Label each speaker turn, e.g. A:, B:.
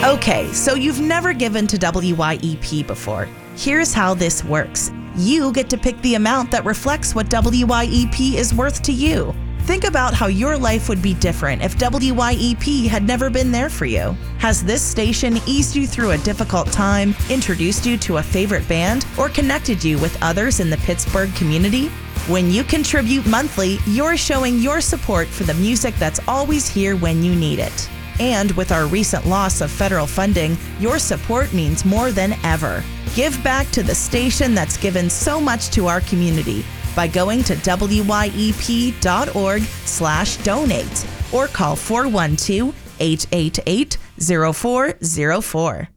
A: Okay, so you've never given to WYEP before. Here's how this works. You get to pick the amount that reflects what WYEP is worth to you. Think about how your life would be different if WYEP had never been there for you. Has this station eased you through a difficult time, introduced you to a favorite band, or connected you with others in the Pittsburgh community? When you contribute monthly, you're showing your support for the music that's always here when you need it. And with our recent loss of federal funding, your support means more than ever. Give back to the station that's given so much to our community by going to wyep.org/donate or call 412-888-0404.